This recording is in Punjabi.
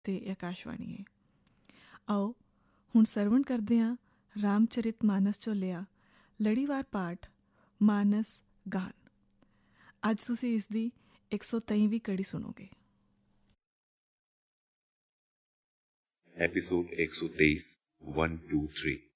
ਤੇ ਆਕਾਸ਼ਵਾਣੀ ਹੈ। ਆਓ ਹੁਣ ਸਰਵਣ ਕਰਦੇ ਹਾਂ ਰਾਮਚਰਿਤ ਮਾਨਸ ਚੋਂ ਲਿਆ ਲੜੀਵਾਰ ਪਾਠ ਮਾਨਸ ਗਾਨ। ਅੱਜ ਤੁਸੀਂ ਇਸ ਦੀ 123ਵੀਂ ਕੜੀ ਸੁਣੋਗੇ। एपिसोड 123 1 2 3